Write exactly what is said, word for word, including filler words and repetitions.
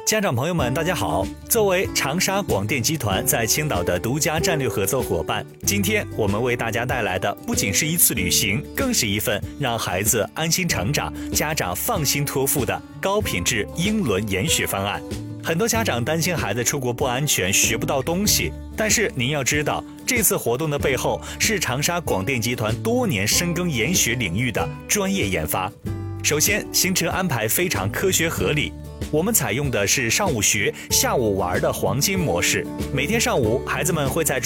家长朋友们，大家好！作为长沙广电集团在青岛的独家战略合作伙伴，今天我们为大家带来的不仅是一次旅行，更是一份让孩子安心成长、家长放心托付的高品质英伦研学方案。很多家长担心孩子出国不安全，学不到东西，但是您要知道，这次活动的背后是长沙广电集团多年深耕研学领域的专业研发。首先，行程安排非常科学合理。我们采用的是上午学、下午玩的黄金模式。每天上午，孩子们会在